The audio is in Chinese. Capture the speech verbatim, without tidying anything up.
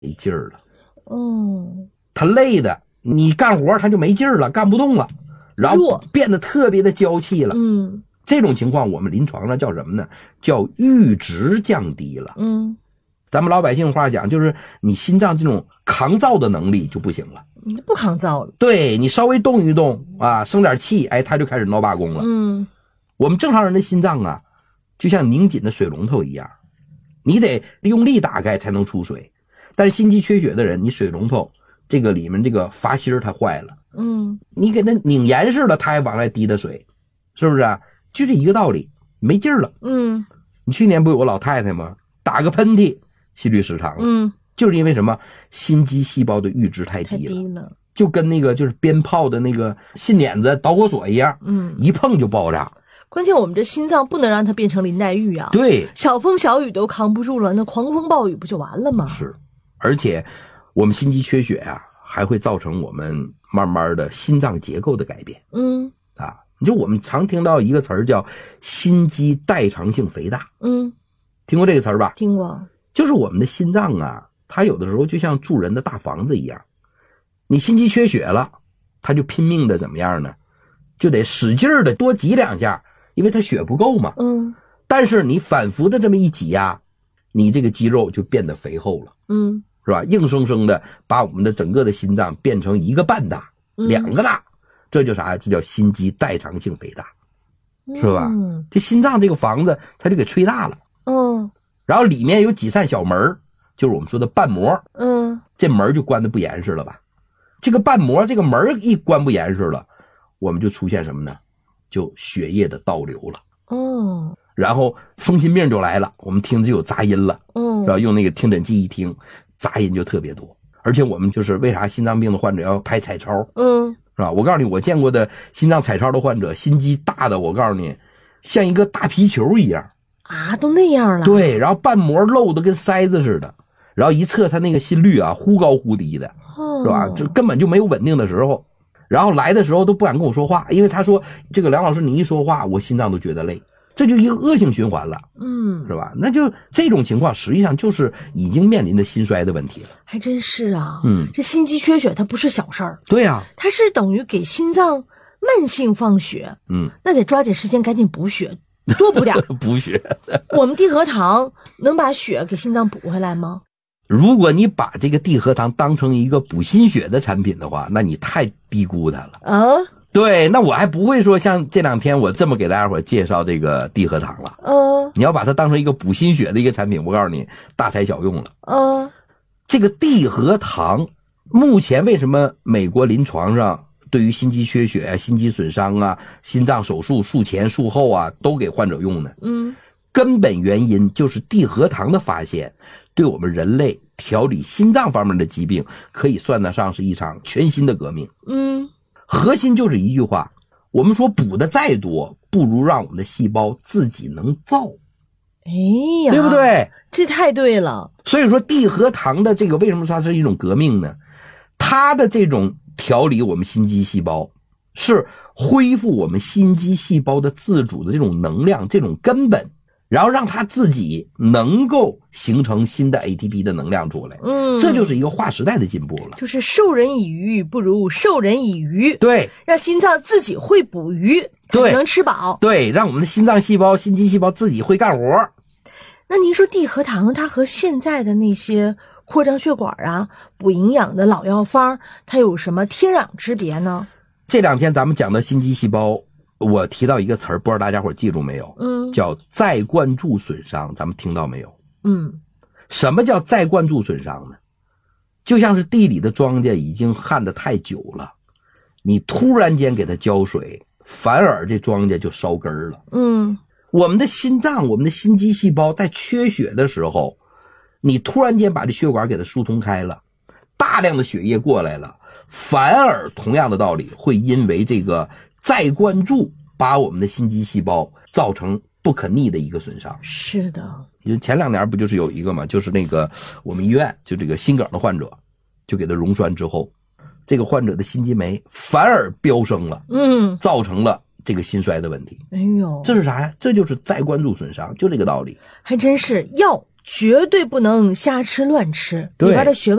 没劲儿了。 嗯， 他累的，你干活他就没劲儿了，干不动了，然后变得特别的娇气了。 嗯， 这种情况我们临床上叫什么呢？叫阈值降低了。 嗯， 咱们老百姓话讲，就是你心脏这种抗造的能力就不行了， 你不抗造了。 对，你稍微动一动啊，生点气，哎，他就开始闹罢工了。 嗯， 我们正常人的心脏啊，就像拧紧的水龙头一样，你得用力打开才能出水。但是心肌缺血的人，你水龙头这个里面这个阀芯它坏了， 嗯， 你给它拧严实了，它还往外滴的水，是不是啊？就这一个道理，没劲儿了。 嗯， 你去年不有个老太太吗？打个喷嚏，心律失常了。 嗯， 就是因为什么？心肌细胞的阈值太低了， 太低了， 就跟那个就是鞭炮的那个信捻子、导火索一样， 嗯， 一碰就爆炸。 关键我们这心脏不能让它变成林黛玉啊。 对， 小风小雨都扛不住了，那狂风暴雨不就完了吗？ 是，而且我们心肌缺血啊，还会造成我们慢慢的心脏结构的改变。 嗯， 啊，你就我们常听到一个词儿叫心肌代偿性肥大。 嗯， 听过这个词儿吧？ 听过。 就是我们的心脏啊，它有的时候就像住人的大房子一样，你心肌缺血了，它就拼命的怎么样呢？就得使劲的多挤两下，因为它血不够嘛。 嗯，但是你反复的这么一挤呀，你这个肌肉就变得肥厚了。 嗯， 是吧？硬生生的把我们的整个的心脏变成一个半大、嗯、两个大，这叫啥？这叫心肌代偿性肥大，是吧？嗯，这心脏这个房子它就给吹大了。 嗯， 然后里面有几扇小门，就是我们说的瓣膜。 嗯， 这门就关得不严实了吧？这个瓣膜这个门一关不严实了，我们就出现什么呢？就血液的倒流了。 嗯， 然后风心病就来了，我们听着就有杂音了。 嗯， 然后用那个听诊器一听，杂音就特别多。而且我们就是为啥心脏病的患者要拍彩超？ 嗯， 是吧？我告诉你，我见过的心脏彩超的患者，心肌大的，我告诉你，像一个大皮球一样啊，都那样了。 对，然后瓣膜漏的跟塞子似的，然后一测他那个心率啊，忽高忽低的， 哦、 是吧？这根本就没有稳定的时候。然后来的时候都不敢跟我说话，因为他说这个梁老师你一说话，我心脏都觉得累。这就一个恶性循环了， 嗯， 是吧？那就这种情况，实际上就是已经面临着心衰的问题了。 还真是啊， 嗯， 这心肌缺血它不是小事儿。 对呀、啊， 它是等于给心脏慢性放血， 嗯， 那得抓紧时间赶紧补血，多补点补血。 我们地核糖能把血给心脏补回来吗？ 如果你把这个地核糖当成一个补心血的产品的话，那你太低估它了啊。 对，那我还不会说像这两天我这么给大家伙介绍这个地核糖了。 嗯、呃， 你要把它当成一个补心血的一个产品，我告诉你，大材小用了。 嗯、呃， 这个地核糖目前为什么美国临床上对于心肌缺血啊、心肌损伤啊、心脏手术术前术后啊都给患者用呢？ 嗯， 根本原因就是地核糖的发现对我们人类调理心脏方面的疾病可以算得上是一场全新的革命。 嗯， 核心就是一句话，我们说补的再多，不如让我们的细胞自己能造。 哎呀， 对不对？ 这太对了。 所以说地核糖的这个为什么说它是一种革命呢？它的这种调理我们心肌细胞，是恢复我们心肌细胞的自主的这种能量，这种根本，然后让它自己能够形成新的 A T P 的能量出来。 嗯， 这就是一个划时代的进步了。 就是授人以鱼不如授人以渔。 对， 让心脏自己会捕鱼， 对， 能吃饱。 对，让我们的心脏细胞、心肌细胞自己会干活。 那您说地核糖它和现在的那些扩张血管啊、补营养的老药方，它有什么天壤之别呢？ 这两天咱们讲的心肌细胞，我提到一个词儿，不知道大家伙记住没有？ 嗯，叫再灌注损伤，咱们听到没有？ 嗯， 什么叫再灌注损伤呢？就像是地里的庄稼已经旱得太久了，你突然间给它浇水，反而这庄稼就烧根了。 嗯， 我们的心脏，我们的心肌细胞在缺血的时候，你突然间把这血管给它疏通开了，大量的血液过来了，反而同样的道理会因为这个再灌注把我们的心肌细胞造成不可逆的一个损伤。 是的， 就前两年不就是有一个嘛，就是那个我们医院就这个心梗的患者，就给他溶栓之后，这个患者的心肌酶反而飙升了， 嗯， 造成了这个心衰的问题。 哎呦， 这是啥呀？这就是再灌注损伤，就这个道理。 还真是药绝对不能瞎吃乱吃， 对里边的学问